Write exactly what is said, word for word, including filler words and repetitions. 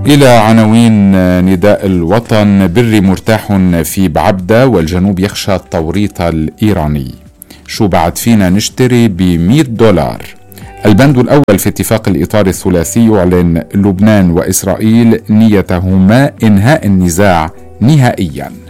إلى عناوين نداء الوطن. بري مرتاح في بعبدة والجنوب يخشى التوريط الإيراني. شو بعد فينا نشتري بمئة دولار. البند الأول في اتفاق الإطار الثلاثي يعلن لبنان وإسرائيل نيتهما إنهاء النزاع نهائيا.